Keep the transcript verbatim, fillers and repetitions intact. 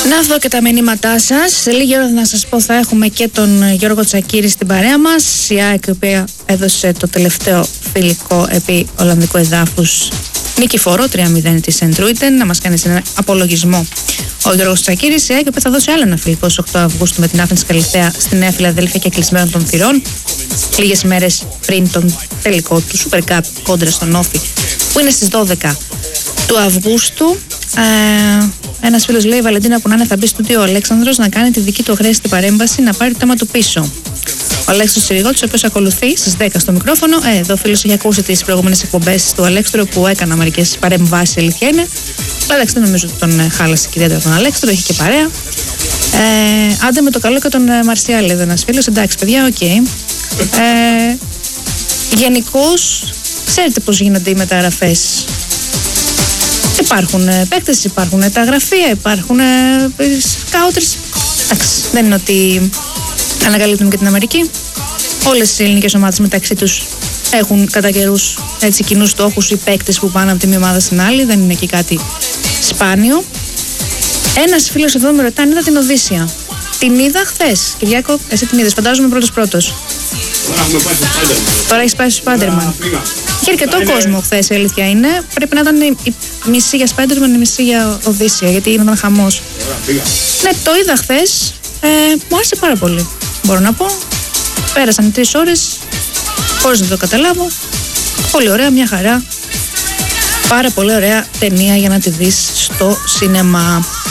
Να δω και τα μηνύματά σας. Σε λίγη ώρα να σας πω θα έχουμε και τον Γιώργο Τσακίρη στην παρέα μας. Η ΑΕΚ, η οποία έδωσε το τελευταίο φιλικό επί Ολλανδικού εδάφους νικηφόρο τρία μηδέν τη Σεντρούιτεν. Να μας κάνει έναν απολογισμό ο Γιώργος Τσακίρης. Η ΑΕΚ θα δώσει άλλο ένα φιλικό στις οκτώ Αυγούστου με την Άθενς Καλυθέα στη Νέα Φιλαδέλφια και κλεισμένων των θυρών. Λίγες ημέρες πριν τον τελικό του Super Cup κόντρα στον Όφη, που είναι στις δώδεκα του Αυγούστου. Ε, ένας φίλος λέει: Βαλεντίνα, που να είναι, θα μπει στο δύο ο Αλέξανδρος να κάνει τη δική του αχρέιστη παρέμβαση, να πάρει το θέμα του πίσω. Ο Αλέξανδρος Συριγότης, ο οποίος ακολουθεί στις δέκα στο μικρόφωνο. Ε, εδώ ο φίλος έχει ακούσει τις προηγούμενες εκπομπές του Αλέξανδρου που έκανα μερικές παρεμβάσεις, αλήθεια είναι. Ο Αλέξανδρος δεν νομίζω ότι τον χάλασε και ιδιαίτερα τον Αλέξανδρο, έχει και παρέα. Ε, άντε με το καλό και τον Μαρσιάλ, εδώ ένας φίλος. Εντάξει, παιδιά, οκ. Okay. Ε, γενικώς, ξέρετε πώς γίνονται οι μεταγραφές. Υπάρχουν παίκτες, υπάρχουν τα γραφεία, υπάρχουν σκάουτερς. Εντάξει, δεν είναι ότι ανακαλύπτουν και την Αμερική. Όλες οι ελληνικές ομάδες μεταξύ τους έχουν κατά καιρούς κοινούς στόχους ή παίκτες που πάνε από τη μία ομάδα στην άλλη. Δεν είναι και κάτι σπάνιο. Ένας φίλος εδώ με ρωτάει αν είδα την Οδύσσια. Την είδα χθες. Κυριάκο, εσύ την είδες? Φαντάζομαι πρώτος πρώτος. Τώρα έχεις πάει στο Spider-Man. Είχε αρκετό κόσμο χθες, η αλήθεια είναι. Πρέπει να ήταν η μισή για Spider-Man, η μισή για Οδύσσια, γιατί ήταν χαμός. Ναι, το είδα χθες. Ε, μου άρεσε πάρα πολύ, μπορώ να πω. Πέρασαν τρεις ώρες, χωρίς να το καταλάβω. Πολύ ωραία, μια χαρά. Πάρα πολύ ωραία ταινία για να τη δεις στο σινεμά.